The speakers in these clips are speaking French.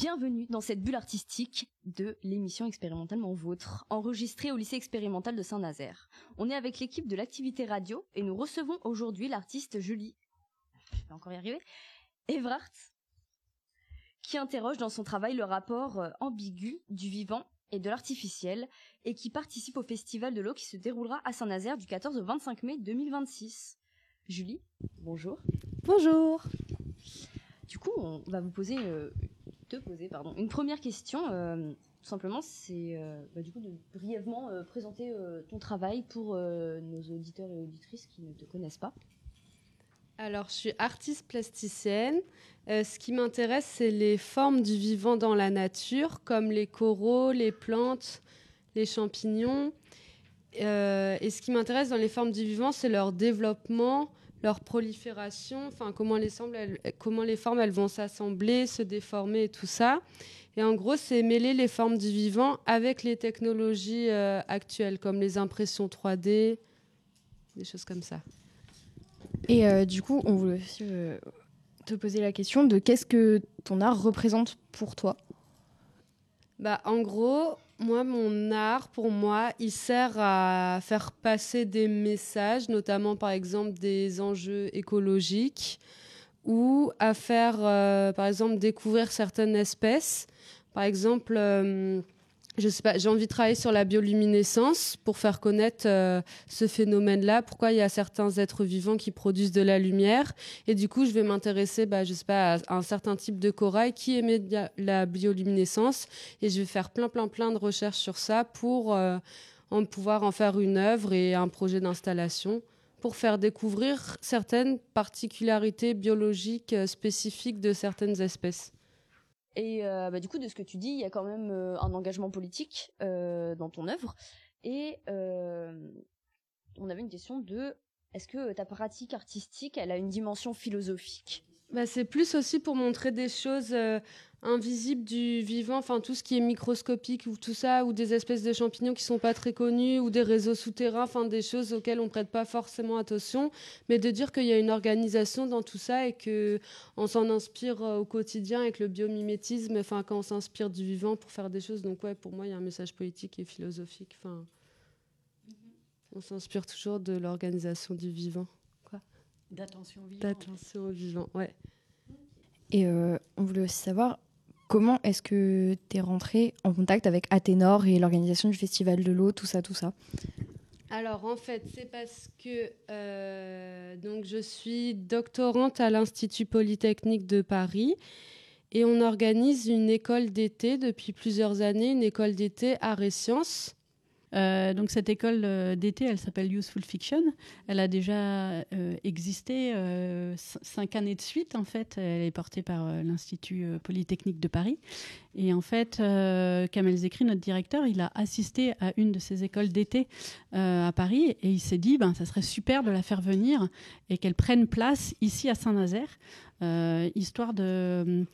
Bienvenue dans cette bulle artistique de l'émission Expérimentalement Vôtre, enregistrée au lycée expérimental de Saint-Nazaire. On est avec l'équipe de l'activité radio et nous recevons aujourd'hui l'artiste Julie, je vais encore y arriver, Everaert, qui interroge dans son travail le rapport ambigu du vivant et de l'artificiel et qui participe au Festival de l'eau qui se déroulera à Saint-Nazaire du 14 au 25 mai 2026. Julie, bonjour. Bonjour. Du coup, on va vous poser... une première question, tout simplement, c'est du coup de brièvement présenter ton travail pour nos auditeurs et auditrices qui ne te connaissent pas. Alors, je suis artiste plasticienne. Ce qui m'intéresse, c'est les formes du vivant dans la nature, comme les coraux, les plantes, les champignons. Et ce qui m'intéresse dans les formes du vivant, c'est leur développement, leur prolifération, comment les formes elles vont s'assembler, se déformer et tout ça. Et en gros, c'est mêler les formes du vivant avec les technologies actuelles, comme les impressions 3D, des choses comme ça. Et du coup, on voulait aussi te poser la question de qu'est-ce que ton art représente pour toi ? En gros, mon art, pour moi, il sert à faire passer des messages, notamment par exemple des enjeux écologiques, ou à faire, par exemple, découvrir certaines espèces. Par exemple, je sais pas, j'ai envie de travailler sur la bioluminescence pour faire connaître ce phénomène-là, pourquoi il y a certains êtres vivants qui produisent de la lumière. Et du coup, je vais m'intéresser, je sais pas, à un certain type de corail qui émet de la bioluminescence. Et je vais faire plein de recherches sur ça pour pouvoir en faire une œuvre et un projet d'installation pour faire découvrir certaines particularités biologiques spécifiques de certaines espèces. Et du coup, de ce que tu dis, il y a quand même un engagement politique dans ton œuvre. Et on avait une question de, est-ce que ta pratique artistique, elle a une dimension philosophique ? C'est plus aussi pour montrer des choses invisibles du vivant, tout ce qui est microscopique ou tout ça, ou des espèces de champignons qui sont pas très connus, ou des réseaux souterrains, des choses auxquelles on prête pas forcément attention, mais de dire qu'il y a une organisation dans tout ça et que on s'en inspire au quotidien avec le biomimétisme, quand on s'inspire du vivant pour faire des choses. Donc ouais, pour moi, il y a un message politique et philosophique. On s'inspire toujours de l'organisation du vivant. D'attention au vivant. D'attention au vivant, ouais. Et on voulait aussi savoir comment est-ce que tu es rentrée en contact avec Athénor et l'organisation du Festival de l'eau, tout ça. Alors en fait, c'est parce que donc je suis doctorante à l'Institut Polytechnique de Paris et on organise une école d'été depuis plusieurs années, une école d'été arts et sciences. Donc cette école d'été, elle s'appelle Useful Fiction. Elle a déjà existé 5 années de suite, en fait. Elle est portée par l'Institut Polytechnique de Paris. Et en fait, Kamel Zekri, notre directeur, il a assisté à une de ces écoles d'été à Paris et il s'est dit, ça serait super de la faire venir et qu'elle prenne place ici à Saint-Nazaire, histoire de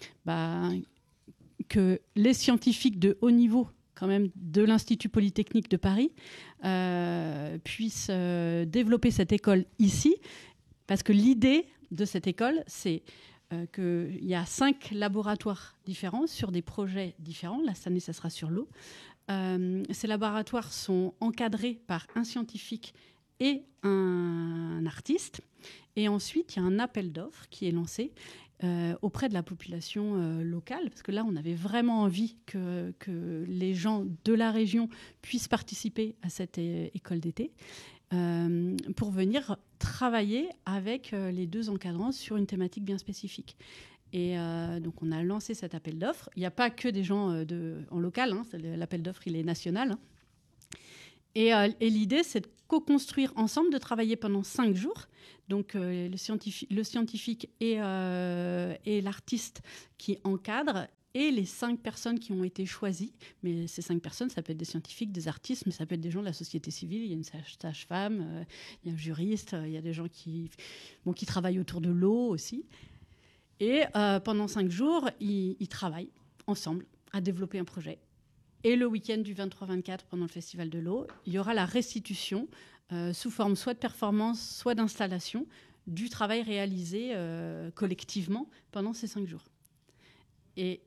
que les scientifiques de haut niveau quand même de l'Institut Polytechnique de Paris puissent développer cette école ici, parce que l'idée de cette école, c'est qu'il y a 5 laboratoires différents sur des projets différents. Là, cette année, ça sera sur l'eau. Ces laboratoires sont encadrés par un scientifique et un artiste. Et ensuite, il y a un appel d'offres qui est lancé auprès de la population locale, parce que là, on avait vraiment envie que les gens de la région puissent participer à cette école d'été pour venir travailler avec les 2 encadrants sur une thématique bien spécifique. Et donc, on a lancé cet appel d'offres. Il n'y a pas que des gens en local, l'appel d'offres, il est national. Et l'idée, c'est de co-construire ensemble, de travailler pendant 5 jours. Donc, le scientifique et l'artiste qui encadrent et les 5 personnes qui ont été choisies. Mais ces 5 personnes, ça peut être des scientifiques, des artistes, mais ça peut être des gens de la société civile. Il y a une sage-femme, il y a un juriste, il y a des gens qui travaillent autour de l'eau aussi. Et pendant 5 jours, ils travaillent ensemble à développer un projet. Et le week-end du 23-24, pendant le Festival de l'eau, il y aura la restitution sous forme soit de performance, soit d'installation du travail réalisé collectivement pendant ces 5 jours. Et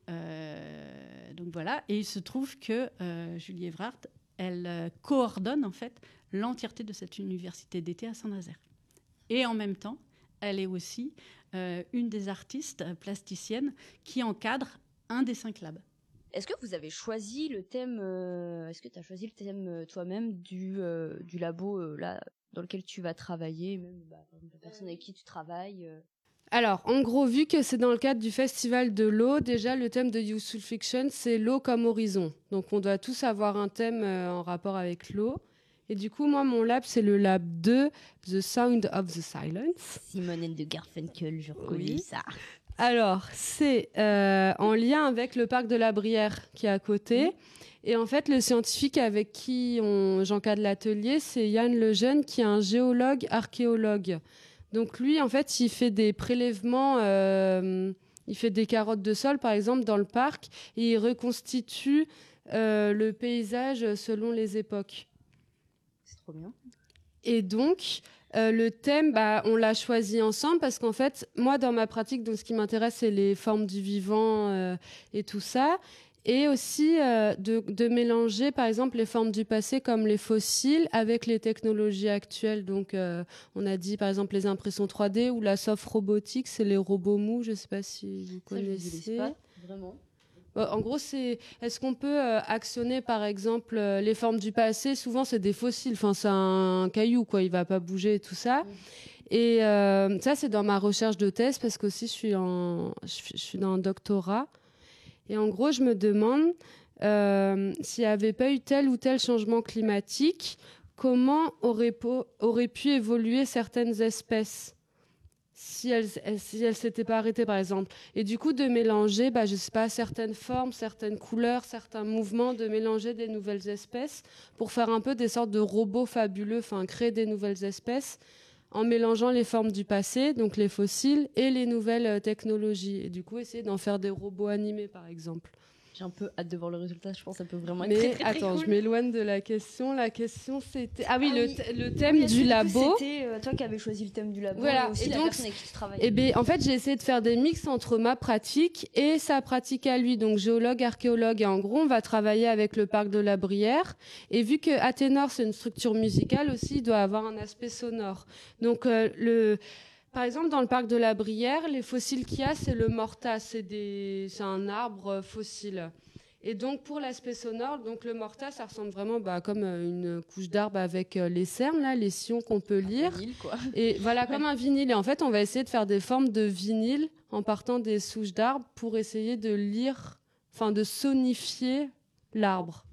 donc voilà. Et il se trouve que Julie Evrard, elle coordonne en fait l'entièreté de cette université d'été à Saint-Nazaire. Et en même temps, elle est aussi une des artistes plasticiennes qui encadre un des 5 labs. Est-ce que vous avez choisi le thème est-ce que tu as choisi le thème toi-même du labo là dans lequel tu vas travailler, même par exemple, la personne avec qui tu travailles Alors, en gros, vu que c'est dans le cadre du Festival de l'eau, déjà, le thème de Useful Fiction, c'est l'eau comme horizon. Donc, on doit tous avoir un thème en rapport avec l'eau. Et du coup, moi, mon lab, c'est le lab 2, The Sound of the Silence. Simone and the Garfunkel, je reconnais ça. Alors, c'est en lien avec le parc de la Brière qui est à côté. Et en fait, le scientifique avec qui j'encadre l'atelier, c'est Yann Lejeune, qui est un géologue archéologue. Donc lui, en fait, il fait des prélèvements, il fait des carottes de sol, par exemple, dans le parc, et il reconstitue le paysage selon les époques. C'est trop bien. Et donc, le thème, on l'a choisi ensemble parce qu'en fait, moi, dans ma pratique, donc, ce qui m'intéresse, c'est les formes du vivant et tout ça. Et aussi de mélanger, par exemple, les formes du passé comme les fossiles avec les technologies actuelles. Donc, on a dit, par exemple, les impressions 3D ou la soft robotique, c'est les robots mous. Je ne sais pas si vous connaissez. Pas vraiment. En gros, est-ce qu'on peut actionner, par exemple, les formes du passé? Souvent, c'est des fossiles. Enfin, c'est un caillou, quoi. Il va pas bouger et tout ça. Et ça, c'est dans ma recherche de thèse parce qu'aussi, je suis dans un doctorat. Et en gros, je me demande s'il n'y avait pas eu tel ou tel changement climatique, comment auraient pu évoluer certaines espèces si elles s'étaient pas arrêtées, par exemple. Et du coup, de mélanger, je sais pas, certaines formes, certaines couleurs, certains mouvements, de mélanger des nouvelles espèces pour faire un peu des sortes de robots fabuleux, enfin, créer des nouvelles espèces en mélangeant les formes du passé, donc les fossiles, et les nouvelles technologies. Et du coup, essayer d'en faire des robots animés, par exemple. J'ai un peu hâte de voir le résultat. Je pense que ça peut vraiment être Mais très, très, très attends, cool. je m'éloigne de la question. La question, c'était... Ah oui, le thème du labo. C'était toi qui avais choisi le thème du labo. Voilà. Et aussi la personne avec qui tu travailles. Eh bien, en fait, j'ai essayé de faire des mix entre ma pratique et sa pratique à lui, donc géologue, archéologue. Et en gros, on va travailler avec le parc de la Brière. Et vu que Athénor, c'est une structure musicale aussi, il doit avoir un aspect sonore. Donc, par exemple, dans le parc de la Brière, les fossiles qu'il y a, c'est le mortas. C'est un arbre fossile. Et donc, pour l'aspect sonore, donc le mortas, ça ressemble vraiment comme une couche d'arbre avec les cernes, là, les sillons qu'on peut lire. Un vinyle, quoi. Et voilà, comme un vinyle. Et en fait, on va essayer de faire des formes de vinyle en partant des souches d'arbres pour essayer de lire, enfin, de sonifier l'arbre.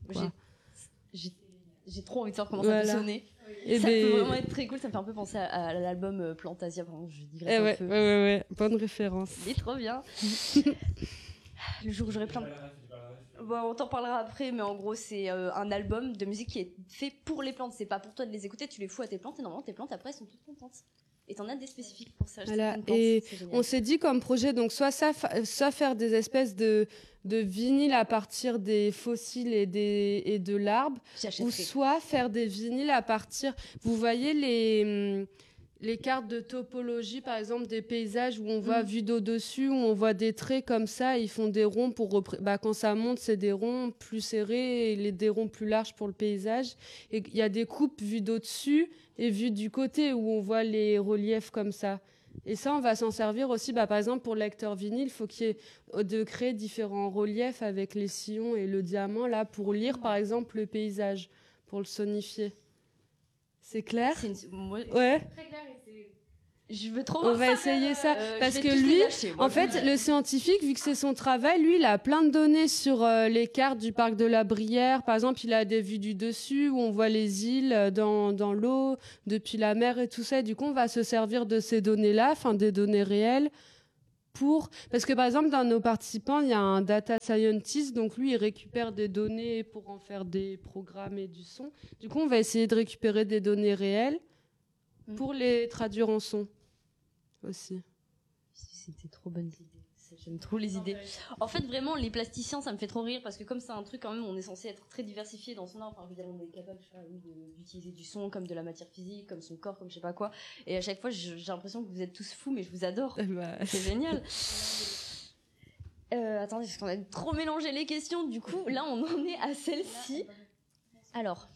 J'ai trop envie de savoir comment ça peut sonner. Et ça peut vraiment être très cool. Ça me fait un peu penser à l'album Plantasia. Pardon, je dirais un peu. Ouais. Bonne référence. Il est trop bien. Le jour où j'aurai plein de... on t'en parlera après, mais en gros, c'est un album de musique qui est fait pour les plantes. C'est pas pour toi de les écouter, tu les fous à tes plantes et normalement, tes plantes après, elles sont toutes contentes. Et t'en as des spécifiques pour ça. Voilà. Et on s'est dit comme projet, donc soit faire des espèces de vinyles à partir des fossiles et de l'arbre, ou soit faire des vinyles à partir... Vous voyez les cartes de topologie, par exemple, des paysages où on voit vue d'au-dessus, où on voit des traits comme ça, ils font des ronds pour... quand ça monte, c'est des ronds plus serrés et des ronds plus larges pour le paysage. Et il y a des coupes vues d'au-dessus et vues du côté où on voit les reliefs comme ça. Et ça, on va s'en servir aussi, par exemple, pour le lecteur vinyle, il faut qu'il y ait de créer différents reliefs avec les sillons et le diamant, là, pour lire, par exemple, le paysage, pour le sonifier. C'est clair ? Ouais. Très clair. Je veux trop On va essayer ça parce que lui, en fait, le scientifique, vu que c'est son travail, lui, il a plein de données sur les cartes du parc de la Brière. Par exemple, il a des vues du dessus où on voit les îles dans l'eau, depuis la mer et tout ça. Et du coup, on va se servir de ces données-là, enfin des données réelles, parce que par exemple, dans nos participants, il y a un data scientist, donc lui, il récupère des données pour en faire des programmes et du son. Du coup, on va essayer de récupérer des données réelles pour les traduire en son. Aussi. C'était trop bonne idée. J'aime trop les idées. En fait, vraiment, les plasticiens, ça me fait trop rire parce que comme c'est un truc quand même, on est censé être très diversifié dans son art. Enfin, je veux dire, on est capable d'utiliser du son comme de la matière physique, comme son corps, comme je sais pas quoi. Et à chaque fois, j'ai l'impression que vous êtes tous fous, mais je vous adore. C'est génial. Attendez, parce qu'on a trop mélangé les questions. Du coup, là, on en est à celle-ci. Alors.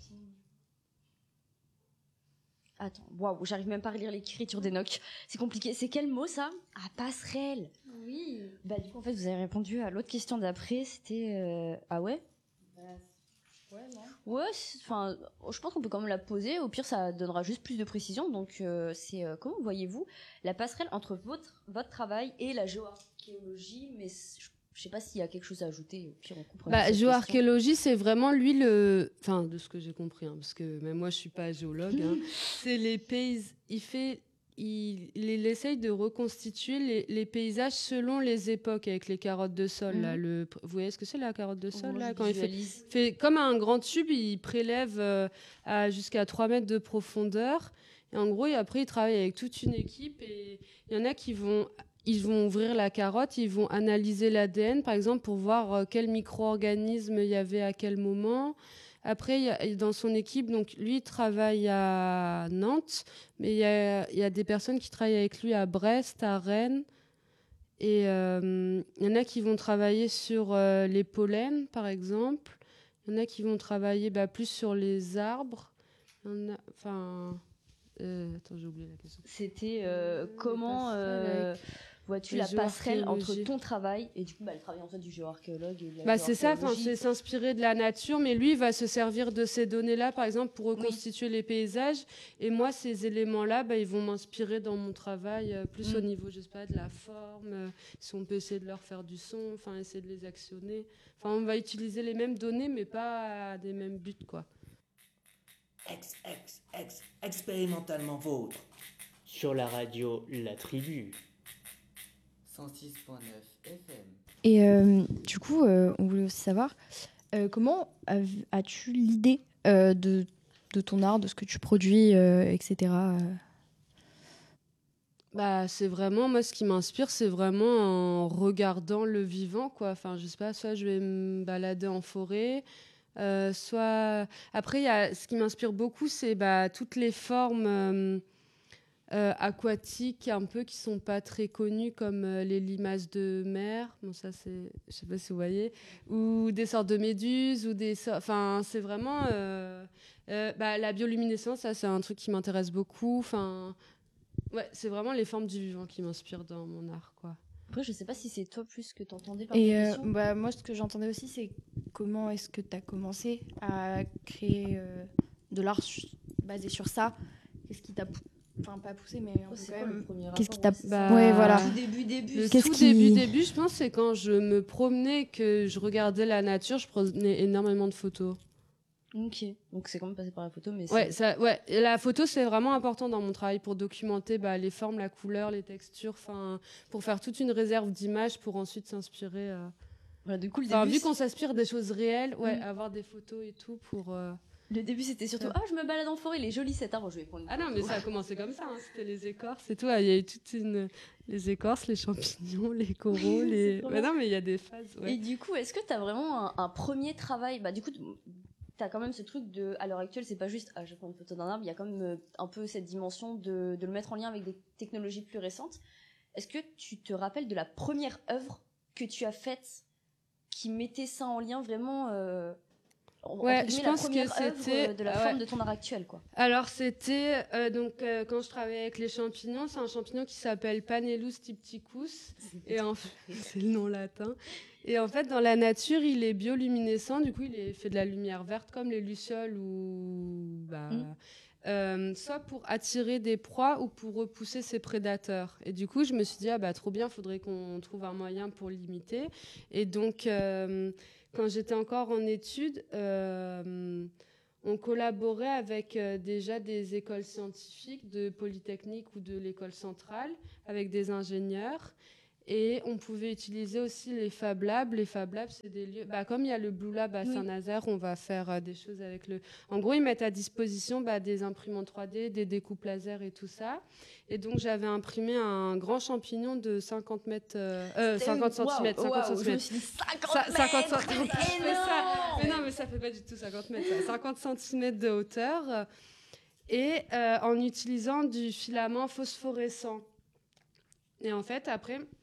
Attends, waouh, j'arrive même pas à lire l'écriture des nocs. C'est compliqué. C'est quel mot, ça? Ah, passerelle. Oui. Bah, du coup, en fait, vous avez répondu à l'autre question d'après. C'était... Ah ouais? Ouais, non. Ouais, enfin, je pense qu'on peut quand même la poser. Au pire, ça donnera juste plus de précision. Donc, c'est comment voyez-vous la passerelle entre votre travail et la géoarchéologie? Mais je sais pas s'il y a quelque chose à ajouter. Au pire, on comprend. Géoarchéologie, c'est vraiment lui enfin, de ce que j'ai compris, hein, parce que même moi, je suis pas géologue. Hein, c'est les paysages. Il essaye de reconstituer les paysages selon les époques avec les carottes de sol. Là, vous voyez ce que c'est la carotte de sol là, quand il fait comme un grand tube, il prélève jusqu'à 3 mètres de profondeur. Et en gros, après, il travaille avec toute une équipe. Et il y en a ils vont ouvrir la carotte, ils vont analyser l'ADN, par exemple, pour voir quel micro-organisme il y avait à quel moment. Après, dans son équipe, donc lui, il travaille à Nantes, mais il y a des personnes qui travaillent avec lui à Brest, à Rennes. Et il y en a qui vont travailler sur les pollens, par exemple. Il y en a qui vont travailler plus sur les arbres. Attends, j'ai oublié la question. C'était comment vois-tu la passerelle entre ton travail et du coup le travail en fait du géoarchéologue et de la c'est ça, c'est s'inspirer de la nature, mais lui il va se servir de ces données-là par exemple pour reconstituer les paysages, et moi ces éléments-là ils vont m'inspirer dans mon travail plus au niveau, je sais pas, de la forme, si on peut essayer de leur faire du son, enfin essayer de les actionner, enfin on va utiliser les mêmes données mais pas à des mêmes buts quoi. Expérimentalement vôtre. Sur la radio La Tribu. 106.9 FM. Et du coup, on voulait aussi savoir comment as-tu l'idée de ton art, de ce que tu produis, etc. C'est vraiment, moi, ce qui m'inspire, c'est vraiment en regardant le vivant, quoi. Enfin, je sais pas, soit je vais me balader en forêt, soit... Après, ce qui m'inspire beaucoup, c'est toutes les formes aquatiques, un peu, qui sont pas très connues, comme les limaces de mer. Bon, ça, c'est... Je sais pas si vous voyez. Ou des sortes de méduses, ou des... Enfin, c'est vraiment... la bioluminescence, ça, c'est un truc qui m'intéresse beaucoup. Enfin... Ouais, c'est vraiment les formes du vivant qui m'inspirent dans mon art, quoi. Après, je sais pas si c'est toi plus que t'entendais par question. Moi, ce que j'entendais aussi, c'est comment est-ce que tu as commencé à créer de l'art basé sur ça? Qu'est-ce qui t'a pas poussé, mais c'est quand même le premier qu'est-ce qui t'a voilà. Début. Le début, je pense, c'est quand je me promenais, que je regardais la nature, je prenais énormément de photos. Ok, donc c'est quand même passé par la photo, mais la photo c'est vraiment important dans mon travail pour documenter les formes, la couleur, les textures, pour faire toute une réserve d'images pour ensuite s'inspirer. Du coup, vu qu'on s'inspire des choses réelles, avoir des photos et tout pour. Le début c'était surtout je me balade en forêt, il est joli cet arbre, je vais prendre une photo. Ah non, mais ça a commencé comme ça, c'était les écorces et tout. Il y a eu les écorces, les champignons, les coraux, non mais il y a des phases. Ouais. Et du coup, est-ce que t'as vraiment un premier travail? Du coup. T'as quand même ce truc de, à l'heure actuelle, c'est pas juste, je prends une photo d'un arbre, il y a quand même un peu cette dimension de le mettre en lien avec des technologies plus récentes. Est-ce que tu te rappelles de la première œuvre que tu as faite qui mettait ça en lien vraiment je pense que c'était de la forme de ton art actuel, quoi. Alors c'était quand je travaillais avec les champignons, c'est un champignon qui s'appelle Panellus typticus et c'est le nom latin. Et en fait, dans la nature, il est bioluminescent, du coup, il fait de la lumière verte comme les lucioles ou soit pour attirer des proies ou pour repousser ses prédateurs. Et du coup, je me suis dit trop bien, faudrait qu'on trouve un moyen pour l'imiter. Et donc quand j'étais encore en études, on collaborait avec déjà des écoles scientifiques de Polytechnique ou de l'école centrale, avec des ingénieurs. Et on pouvait utiliser aussi les Fab Labs. Les Fab Labs, c'est des lieux... comme il y a le Blue Lab à Saint-Nazaire, on va faire des choses avec le... En gros, ils mettent à disposition des imprimantes 3D, des découpes laser et tout ça. Et donc, j'avais imprimé un grand champignon de 50 mètres... 50 cm. 50 cm. 50 cm. Mais non, mais ça fait pas du tout 50 mètres. 50 cm de hauteur. Et en utilisant du filament phosphorescent. Et en fait, après...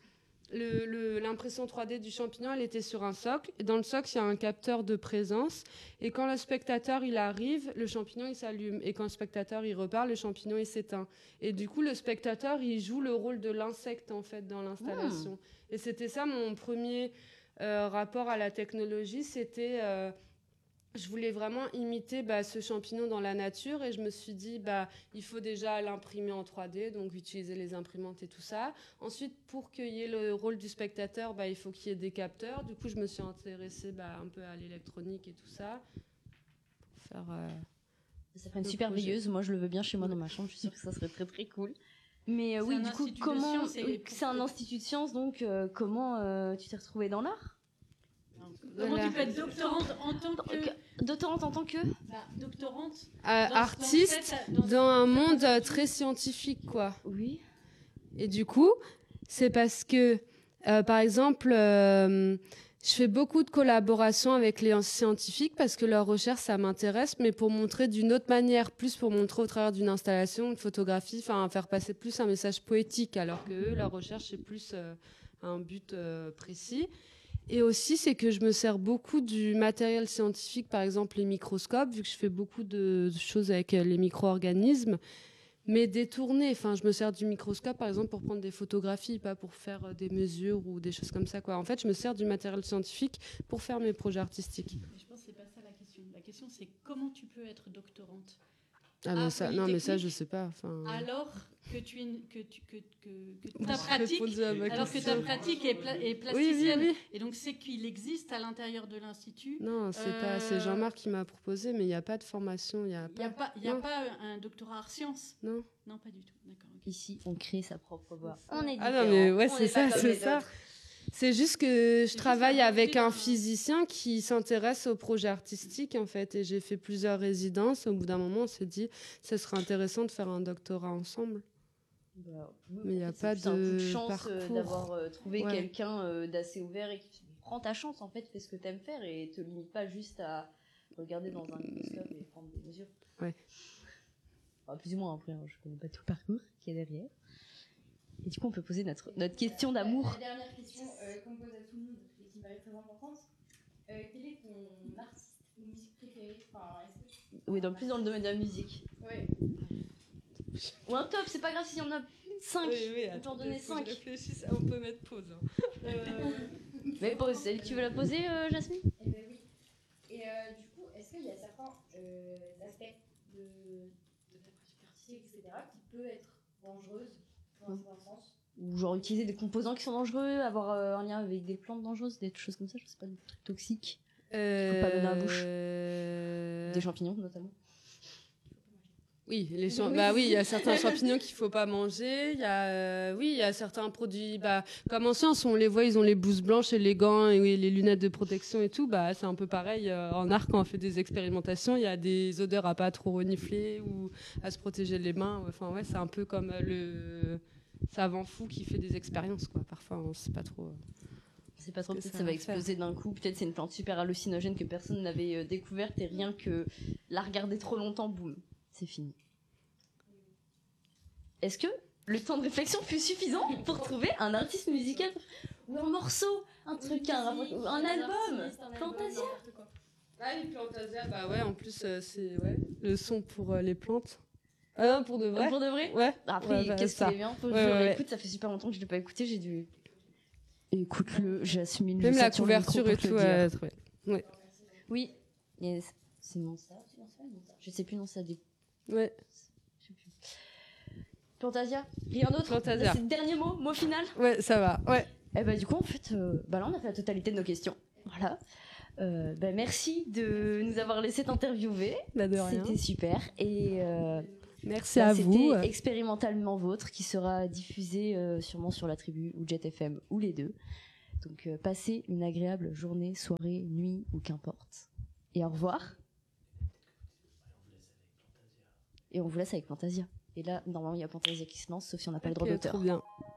l'impression 3D du champignon, elle était sur un socle. Et dans le socle, il y a un capteur de présence. Et quand le spectateur il arrive, le champignon il s'allume. Et quand le spectateur il repart, le champignon il s'éteint. Et du coup, le spectateur il joue le rôle de l'insecte en fait dans l'installation. Et c'était ça mon premier rapport à la technologie. C'était je voulais vraiment imiter ce champignon dans la nature et je me suis dit il faut déjà l'imprimer en 3D, donc utiliser les imprimantes et tout ça. Ensuite, pour qu'il y ait le rôle du spectateur, il faut qu'il y ait des capteurs. Du coup, je me suis intéressée un peu à l'électronique et tout ça. Pour faire, ça ferait une super veilleuse. Moi, je le veux bien chez moi dans ma chambre. Je suis sûre que ça serait très très cool. Mais oui, du coup, comment c'est un institut de sciences, donc comment tu t'es retrouvée dans l'art? Comment tu peux être doctorante en tant que... Doctorante en tant que doctorante artiste dans un monde très scientifique, quoi. Oui. Et du coup, c'est parce que, par exemple, je fais beaucoup de collaborations avec les scientifiques parce que leur recherche, ça m'intéresse, mais pour montrer d'une autre manière, plus pour montrer au travers d'une installation, une photographie, faire passer plus un message poétique, alors que eux, leur recherche, c'est plus un but précis. Et aussi, c'est que je me sers beaucoup du matériel scientifique, par exemple les microscopes, vu que je fais beaucoup de choses avec les micro-organismes, mais détourné. Je me sers du microscope, par exemple, pour prendre des photographies, pas pour faire des mesures ou des choses comme ça, quoi. En fait, je me sers du matériel scientifique pour faire mes projets artistiques. Mais je pense que c'est pas ça la question. La question, c'est comment tu peux être doctorante. Mais ça, je sais pas. Alors que ta pratique est plasticienne. Oui. Et donc, c'est qu'il existe à l'intérieur de l'Institut. Non, c'est Jean-Marc qui m'a proposé, mais il n'y a pas de formation. Il n'y a pas un doctorat art sciences. Non. Non, pas du tout. D'accord. Okay. Ici, on crée sa propre voix. On est différents. Non, mais c'est ça. C'est juste que je travaille avec un physicien qui s'intéresse aux projets artistiques, en fait. Et j'ai fait plusieurs résidences. Au bout d'un moment, on s'est dit, ça serait intéressant de faire un doctorat ensemble. Mais il n'y a pas de chance parcours. D'avoir trouvé quelqu'un d'assez ouvert et qui prend ta chance, en fait, fais ce que tu aimes faire et te limite pas juste à regarder dans un microscope et prendre des mesures. Ouais. Plus ou moins, après, je connais pas tout le parcours qui est derrière. Et du coup, on peut poser notre question d'amour. La dernière question qu'on pose à tout le monde et qui me paraît très importante. Quel est ton artiste ou musique préférée? Oui, plus dans le domaine de la musique. Ouais. Ou un top, c'est pas grave s'il y en a 5. Oui, on peut en donner 5. On peut mettre pause. Mais pause, c'est tu veux la poser, Jasmine? Eh ben oui. Et du coup, est-ce qu'il y a certains aspects de ta pratique artistique, etc., qui peuvent être dangereuses dans un sens? Ou genre utiliser des composants qui sont dangereux, avoir un lien avec des plantes dangereuses, des choses comme ça, je sais pas, des trucs toxiques. Qu'il faut pas donner à la bouche. Des champignons notamment. Oui, il y a certains champignons qu'il faut pas manger. Il y a certains produits. Comme en science, on les voit, ils ont les blouses blanches et les gants et les lunettes de protection et tout. C'est un peu pareil en art quand on fait des expérimentations. Il y a des odeurs à pas trop renifler ou à se protéger les mains. C'est un peu comme le savant fou qui fait des expériences, quoi. Parfois, on sait pas trop. C'est pas trop, peut-être ça va exploser d'un coup, peut-être c'est une plante super hallucinogène que personne n'avait découverte et rien que la regarder trop longtemps, boum, c'est fini. Est-ce que le temps de réflexion fut suffisant pour trouver un artiste musical ou un morceau, un truc, un album, Plantasia? Ah oui, Plantasia, en plus c'est le son pour les plantes. Ah non, pour de vrai? Pour de vrai? Ouais. Après, qu'est-ce qu'il est bien? Faut que je le réécoute, ça fait super longtemps que je l'ai pas écouté, j'ai dû... Écoute-le, Jasmine. Même la couverture et tout. Ouais. Oui. Yes. C'est Monster. Je sais plus non ça dit. Ouais. Je sais plus. Plantasia. Rien d'autre? Plantasia. C'est le dernier mot final? Ouais, ça va. Ouais. Et du coup, en fait, là, on a fait la totalité de nos questions. Voilà. Merci de nous avoir laissé t'interviewer. De rien. C'était super. Et merci à vous. C'était Expérimentalement Vôtre qui sera diffusé sûrement sur la Tribu ou Jet FM ou les deux. Donc passez une agréable journée, soirée, nuit ou qu'importe. Et au revoir. Et on vous laisse avec Plantasia. Et là, normalement, il y a Plantasia qui se lance, sauf si on n'a pas le droit d'auteur. Trop bien.